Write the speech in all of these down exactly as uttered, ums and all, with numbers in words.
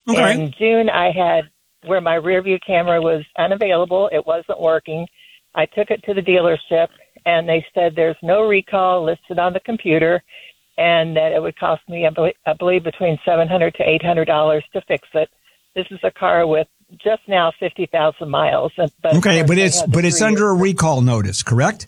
Okay. In June, I had where my rear view camera was unavailable. It wasn't working. I took it to the dealership, and they said there's no recall listed on the computer, and that it would cost me, I believe, I believe between seven hundred dollars to eight hundred dollars to fix it. This is a car with just now fifty thousand miles. But okay, but it's but it's under a recall notice, correct?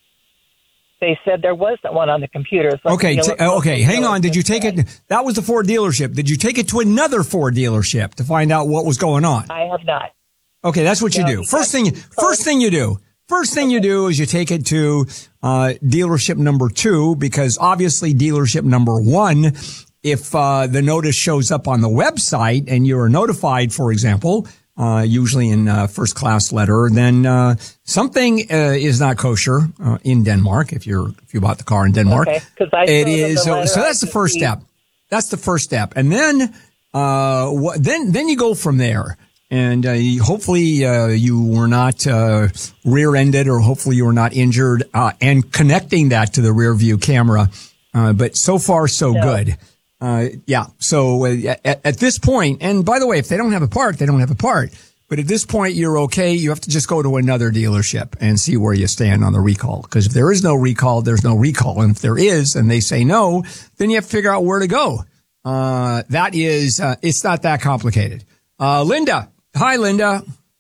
They said there wasn't one on the computer. So okay, t- okay, hang on. Did you take it? That was the Ford dealership. Did you take it to another Ford dealership to find out what was going on? I have not. Okay, that's what you do. First thing, first thing you do. First thing you do is you take it to uh dealership number two, because obviously dealership number one, if uh the notice shows up on the website and you're notified, for example, uh usually in uh first class letter, then uh something uh, is not kosher uh, in Denmark if you're if you bought the car in Denmark. Okay, 'cause I it is so, so that's the first step. That's the first step. And then uh wh- then then you go from there. And uh, hopefully uh, you were not uh, rear-ended, or hopefully you were not injured, uh, and connecting that to the rear view camera. Uh, but so far, so no. good. Uh, yeah. So uh, at, at this point, and by the way, if they don't have a part, they don't have a part. But at this point, you're okay. You have to just go to another dealership and see where you stand on the recall. Because if there is no recall, there's no recall. And if there is, and they say no, then you have to figure out where to go. Uh, that is, uh, it's not that complicated. Uh, Linda. Hi, Linda.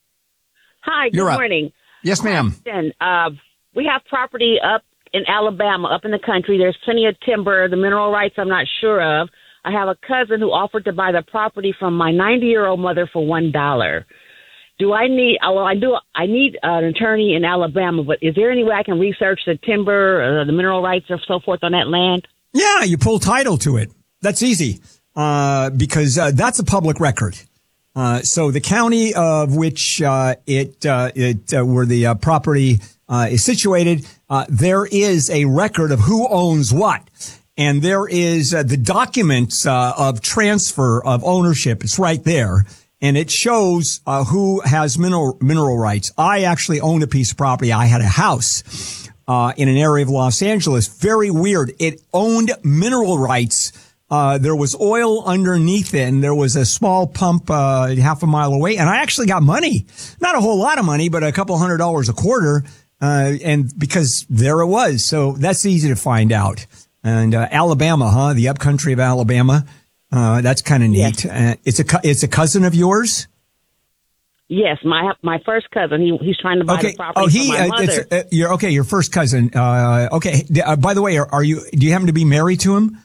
Hi, good You're morning. Up. Yes, ma'am. Question. Uh, we have property up in Alabama, up in the country. There's plenty of timber. The mineral rights I'm not sure of. I have a cousin who offered to buy the property from my ninety-year-old mother for one dollar. Do I need, well, I do, I need an attorney in Alabama, but is there any way I can research the timber, uh, the mineral rights or so forth on that land? Yeah, you pull title to it. That's easy, uh, because uh, that's a public record. Uh, so the county of which uh, it, uh, it uh, where the uh, property uh, is situated, uh, there is a record of who owns what. And there is uh, the documents uh, of transfer of ownership. It's right there. And it shows uh, who has mineral mineral rights. I actually owned a piece of property. I had a house uh in an area of Los Angeles. Very weird. It owned mineral rights. Uh there was oil underneath it, and there was a small pump uh half a mile away. And I actually got money. Not a whole lot of money, but a couple hundred dollars a quarter. Uh and because there it was. So that's easy to find out. And uh, Alabama, huh? The upcountry of Alabama. Uh, that's kind of neat. Yes. Uh, it's a it's a cousin of yours. Yes, my my first cousin. He he's trying to buy okay. the property oh, he, from my uh, mother. It's, uh, you're okay. Your first cousin. Uh, okay. Uh, by the way, are, are you? Do you happen to be married to him?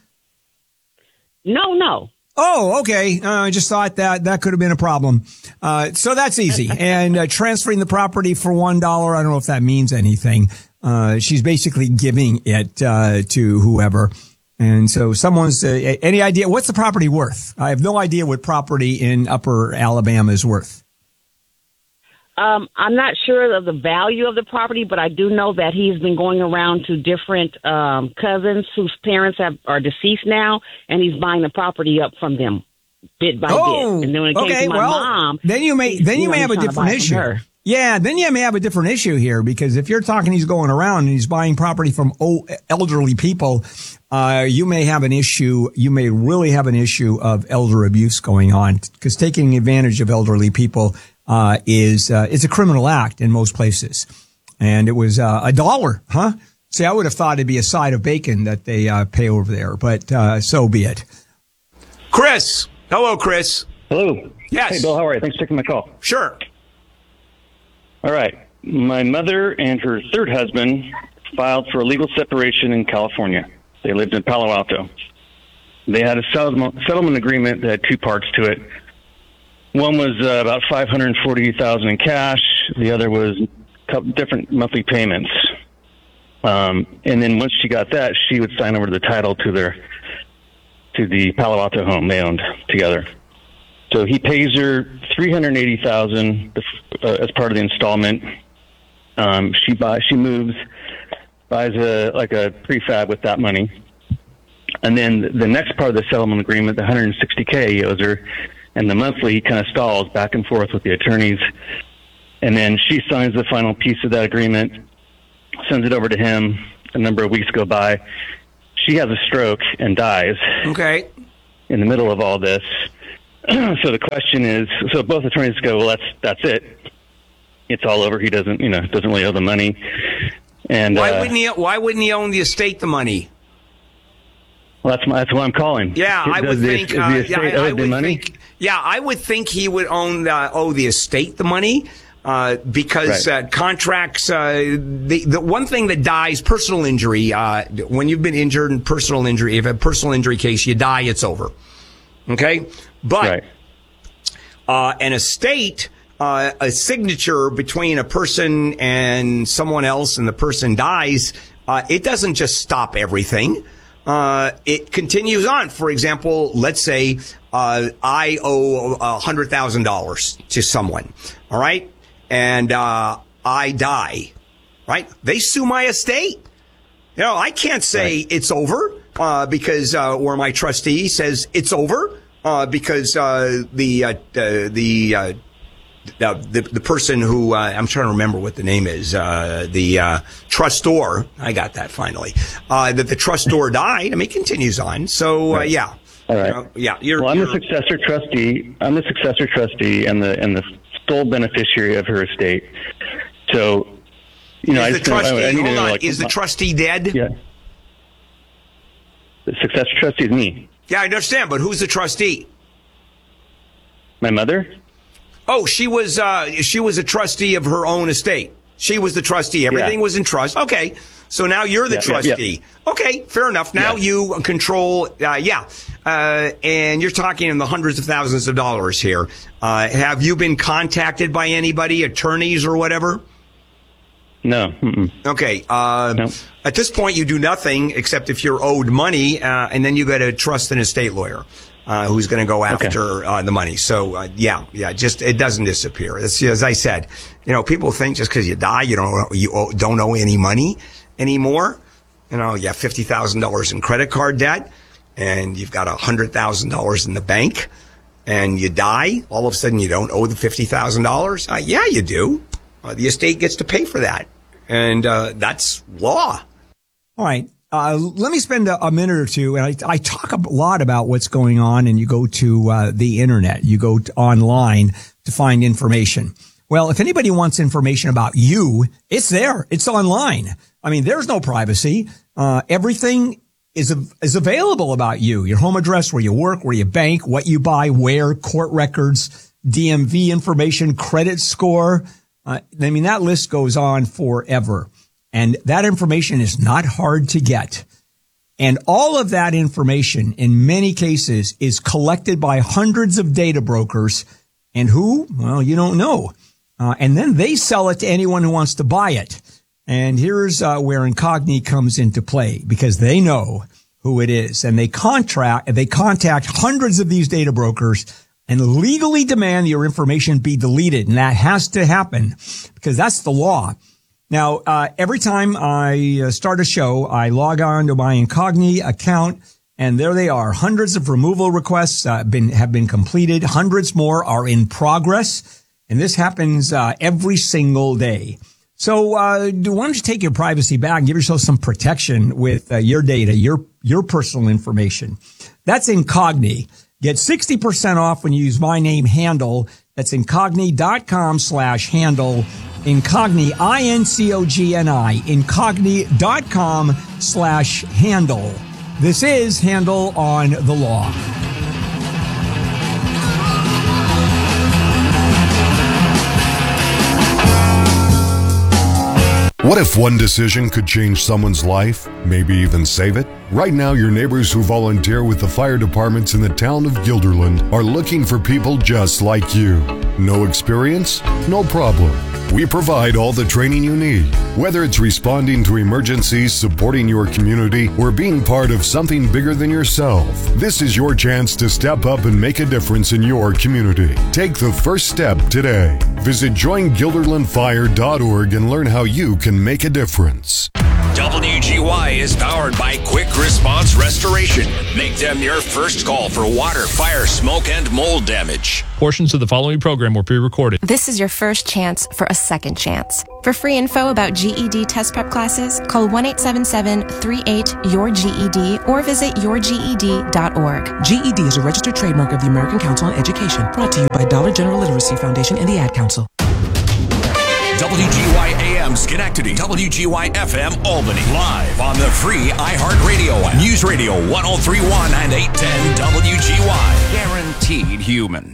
No, no. Oh, okay. Uh, I just thought that that could have been a problem. Uh, so that's easy. And uh, transferring the property for one dollar. I don't know if that means anything. Uh, she's basically giving it uh, to whoever. And so someone's, uh, any idea, what's the property worth? I have no idea what property in Upper Alabama is worth. Um, I'm not sure of the value of the property, but I do know that he's been going around to different um, cousins whose parents have, are deceased now, and he's buying the property up from them bit by oh, bit. And then when it okay, came to my well, mom, then you may, then you, you know, may have a different issue. Yeah, then you may have a different issue here, because if you're talking he's going around and he's buying property from old, elderly people, uh, you may have an issue, you may really have an issue of elder abuse going on, because taking advantage of elderly people, uh, is, uh, it's a criminal act in most places. And it was, uh, a dollar, huh? See, I would have thought it'd be a side of bacon that they, uh, pay over there, but, uh, so be it. Chris. Hello, Chris. Hello. Yes. Hey, Bill, how are you? Thanks for taking my call. Sure. All right. My mother and her third husband filed for a legal separation in California. They lived in Palo Alto. They had a settlement, settlement agreement that had two parts to it. One was uh, about five hundred forty thousand dollars in cash. The other was a couple different monthly payments. Um, and then once she got that, she would sign over the title to their to the Palo Alto home they owned together. So he pays her three hundred eighty thousand dollars uh, as part of the installment. Um, she buys, she moves, buys a like a prefab with that money, and then the next part of the settlement agreement, the one hundred sixty thousand dollars he owes her, and the monthly he kind of stalls back and forth with the attorneys, and then she signs the final piece of that agreement, sends it over to him. A number of weeks go by. She has a stroke and dies. Okay. In the middle of all this. So the question is, so both attorneys go, well, that's that's it. It's all over. He doesn't, you know, doesn't really owe the money. And why uh, wouldn't he? Why wouldn't he own the estate the money? Well, that's my, that's why I'm calling. Yeah, I would the, think. Is Uh, the estate yeah, I, I owed the would money? think. Yeah, I would think he would own the, owe the estate the money. Uh, because right. uh, contracts, uh, the the one thing that dies, personal injury. Uh, when you've been injured in personal injury, if a personal injury case, you die, it's over. Okay, but Right. uh, an estate, uh, a signature between a person and someone else, and the person dies, uh, it doesn't just stop everything. Uh, it continues on. For example, let's say uh, I owe a hundred thousand dollars to someone. All right. And, uh, I die, right? They sue my estate. You know, I can't say right. it's over, uh, because, uh, or my trustee says it's over, uh, because, uh, the, uh, the, uh, the, the, the person who, uh, I'm trying to remember what the name is, uh, the, uh, trustor, I got that finally, uh, that the trustor died. I mean, it continues on. So, uh, right. yeah. All right. You know, yeah. You're, well, I'm you're, the successor trustee. I'm the successor trustee and the, and the, sole beneficiary of her estate. So, you know, is I the just trustee, trustee, I, I hold on, like, is the trustee dead? Yeah. The successor trustee is me. Yeah, I understand, but who's the trustee? My mother? Oh, she was, uh, she was a trustee of her own estate. She was the trustee. Everything yeah. was in trust. Okay. So now you're the yeah, trustee. Yeah, yeah. Okay. Fair enough. Now yeah. you control, uh, yeah. Uh, and you're talking in the hundreds of thousands of dollars here. Uh, have you been contacted by anybody, attorneys or whatever? No. Mm-mm. Okay. Uh, no. At this point, you do nothing except if you're owed money, uh, and then you got to trust an estate lawyer. Uh, who's going to go after okay. uh, the money. So, uh, yeah, yeah, just, it doesn't disappear. It's, as I said, you know, people think just because you die, you don't, you owe, don't owe any money anymore. You know, you have fifty thousand dollars in credit card debt and you've got one hundred thousand dollars in the bank and you die. All of a sudden you don't owe the fifty thousand dollars. Uh, yeah, you do. Uh, the estate gets to pay for that. And, uh, that's law. All right. Uh, let me spend a, a minute or two, and I, I talk a lot about what's going on, and you go to uh, the internet, you go to online to find information. Well, if anybody wants information about you, it's there. It's online. I mean, there's no privacy. Uh, everything is is available about you, your home address, where you work, where you bank, what you buy, where, court records, D M V information, credit score. Uh, I mean, that list goes on forever. And that information is not hard to get. And all of that information, in many cases, is collected by hundreds of data brokers. And who? Well, you don't know. Uh, and then they sell it to anyone who wants to buy it. And here's uh, where Incogni comes into play, because they know who it is. And they contract, they contact hundreds of these data brokers and legally demand your information be deleted. And that has to happen because that's the law. Now, uh, every time I uh, start a show, I log on to my Incogni account, and there they are. Hundreds of removal requests uh, been have been completed. Hundreds more are in progress, and this happens uh, every single day. So, uh, why don't you take your privacy back and give yourself some protection with uh, your data, your your personal information? That's Incogni. Get sixty percent off when you use my name, Handel. That's Incogni.com slash Handel. Incogni, I N C O G N I, Incogni.com slash Handel. This is Handel on the Law. What if one decision could change someone's life, maybe even save it? Right now, your neighbors who volunteer with the fire departments in the town of Guilderland are looking for people just like you. No experience? No problem. We provide all the training you need, whether it's responding to emergencies, supporting your community, or being part of something bigger than yourself. This is your chance to step up and make a difference in your community. Take the first step today. Visit join guilderland fire dot org and learn how you can make a difference. W G Y is powered by Quick Response Restoration. Make them your first call for water, fire, smoke, and mold damage. Portions of the following program were pre-recorded. This is your first chance for a second chance. For free info about G E D test prep classes, call one eight seven seven, three eight, Y O U R G E D or visit your G E D dot org. G E D is a registered trademark of the American Council on Education, brought to you by Dollar General Literacy Foundation and the Ad Council. W G Y A M Schenectady, W G Y F M Albany, live on the free iHeartRadio app. News Radio one oh three point one and eight ten W G Y. Guaranteed human.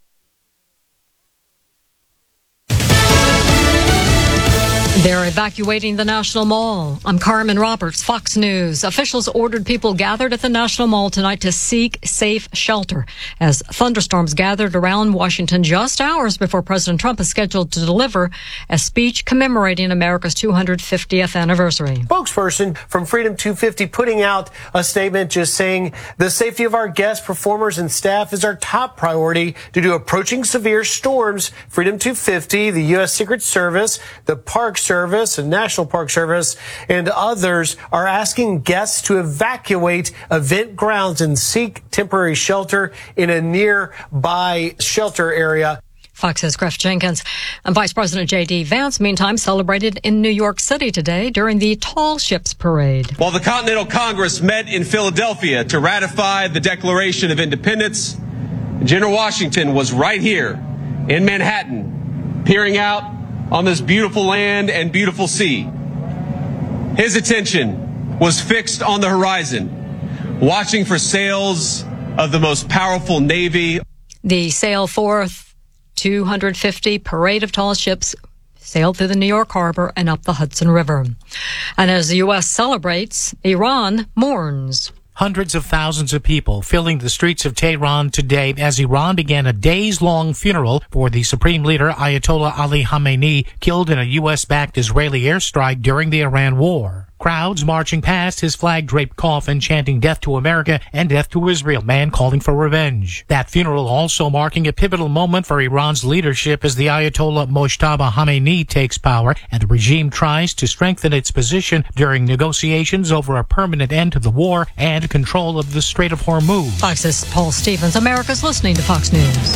They're evacuating the National Mall. I'm Carmen Roberts, Fox News. Officials ordered people gathered at the National Mall tonight to seek safe shelter as thunderstorms gathered around Washington just hours before President Trump is scheduled to deliver a speech commemorating America's two hundred fiftieth anniversary. Spokesperson from Freedom two fifty putting out a statement just saying the safety of our guests, performers, and staff is our top priority due to approaching severe storms. Freedom two fifty, the U S Secret Service, the Park Service and National Park Service and others are asking guests to evacuate event grounds and seek temporary shelter in a nearby shelter area. Fox's Griff Jenkins. And Vice President J D. Vance, meantime, celebrated in New York City today during the Tall Ships Parade. While the Continental Congress met in Philadelphia to ratify the Declaration of Independence, General Washington was right here in Manhattan, peering out on this beautiful land and beautiful sea. His attention was fixed on the horizon, watching for sails of the most powerful navy. The Sail Forth two hundred fifty Parade of Tall Ships sailed through the New York Harbor and up the Hudson River. And as the U S celebrates, Iran mourns. Hundreds of thousands of people filling the streets of Tehran today as Iran began a days-long funeral for the Supreme Leader Ayatollah Ali Khamenei, killed in a U S-backed Israeli airstrike during the Iran War. Crowds marching past his flag-draped coffin, chanting death to America and death to Israel, man calling for revenge. That funeral also marking a pivotal moment for Iran's leadership as the Ayatollah Mojtaba Khamenei takes power and the regime tries to strengthen its position during negotiations over a permanent end to the war and control of the Strait of Hormuz. Fox's Paul Stevens. America's listening to Fox News.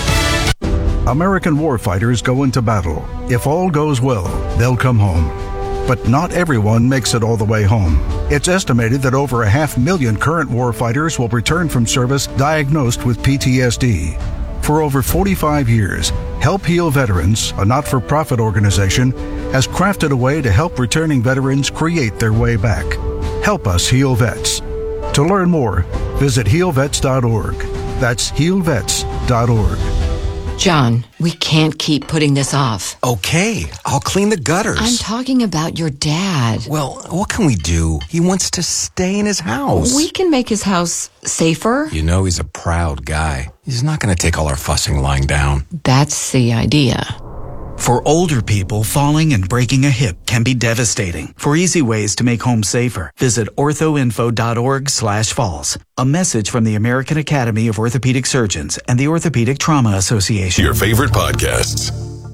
American warfighters go into battle. If all goes well, they'll come home. But not everyone makes it all the way home. It's estimated that over a half million current warfighters will return from service diagnosed with P T S D. For over forty-five years, Help Heal Veterans, a not-for-profit organization, has crafted a way to help returning veterans create their way back. Help us heal vets. To learn more, visit heal vets dot org. That's heal vets dot org. John, we can't keep putting this off. Okay, I'll clean the gutters. I'm talking about your dad. Well, what can we do? He wants to stay in his house. We can make his house safer. You know he's a proud guy. He's not going to take all our fussing lying down. That's the idea. For older people, falling and breaking a hip can be devastating. For easy ways to make home safer, visit orthoinfo dot org slash falls. A message from the American Academy of Orthopedic Surgeons and the Orthopedic Trauma Association. Your favorite podcasts.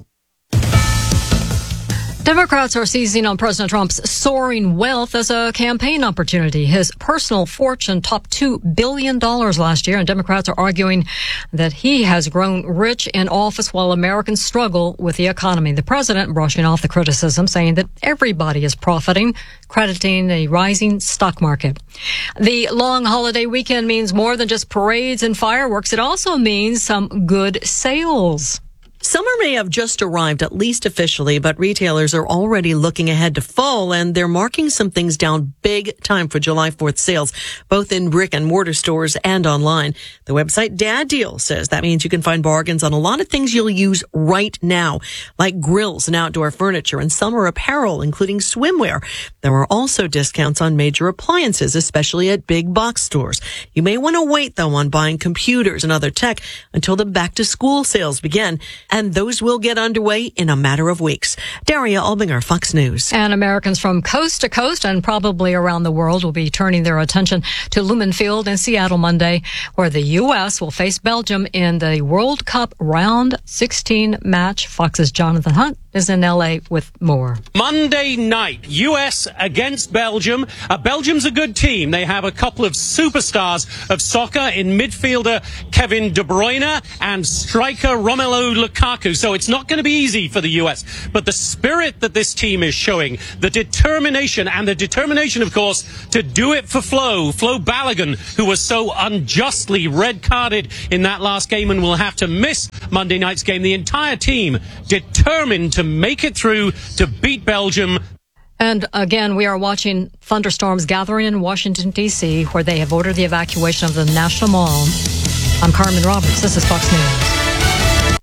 Democrats are seizing on President Trump's soaring wealth as a campaign opportunity. His personal fortune topped two billion dollars last year, and Democrats are arguing that he has grown rich in office while Americans struggle with the economy. The president brushing off the criticism, saying that everybody is profiting, crediting a rising stock market. The long holiday weekend means more than just parades and fireworks. It also means some good sales. Summer may have just arrived, at least officially, but retailers are already looking ahead to fall, and they're marking some things down big time for July fourth sales, both in brick and mortar stores and online. The website Dad Deal says that means you can find bargains on a lot of things you'll use right now, like grills and outdoor furniture and summer apparel, including swimwear. There are also discounts on major appliances, especially at big box stores. You may want to wait, though, on buying computers and other tech until the back-to-school sales begin, and those will get underway in a matter of weeks. Daria Albinger, Fox News. And Americans from coast to coast and probably around the world will be turning their attention to Lumen Field in Seattle Monday, where the U S will face Belgium in the World Cup Round sixteen match. Fox's Jonathan Hunt is in L A with more. Monday night, U S against Belgium. Uh, Belgium's a good team. They have a couple of superstars of soccer in midfielder Kevin De Bruyne and striker Romelu Lukaku. So it's not going to be easy for the U S. But the spirit that this team is showing, the determination, and the determination, of course, to do it for Flo, Flo Balogun, who was so unjustly red-carded in that last game and will have to miss Monday night's game. The entire team determined to make it through to beat Belgium. And again, we are watching thunderstorms gathering in Washington, D C, where they have ordered the evacuation of the National Mall. I'm Carmen Roberts. This is Fox News.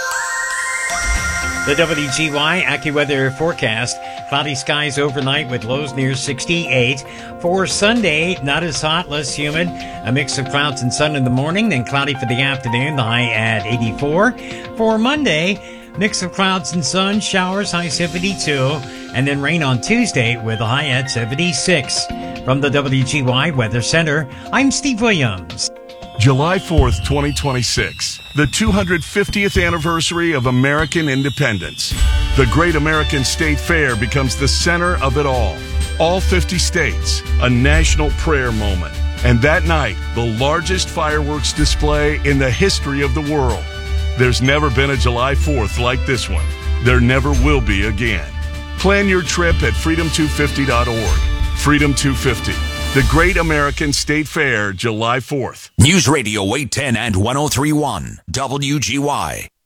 The W G Y AccuWeather forecast. Cloudy skies overnight with lows near sixty-eight. For Sunday, not as hot, less humid. A mix of clouds and sun in the morning, then cloudy for the afternoon, the high at eighty-four. For Monday, mix of clouds and sun, showers, high seventy-two. And then rain on Tuesday with a high at seventy-six. From the W G Y Weather Center, I'm Steve Williams. July fourth, twenty twenty-six, the two hundred fiftieth anniversary of American independence. The Great American State Fair becomes the center of it all. All fifty states, a national prayer moment. And that night, the largest fireworks display in the history of the world. There's never been a July fourth like this one. There never will be again. Plan your trip at freedom two fifty dot org. Freedom two fifty. The Great American State Fair, July fourth. News Radio eight ten and ten thirty-one, W G Y.